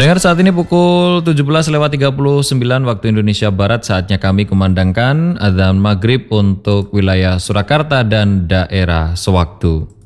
Pendengar, saat ini pukul 17:39 waktu Indonesia Barat, saatnya kami kumandangkan adzan maghrib untuk wilayah Surakarta dan daerah sewaktu.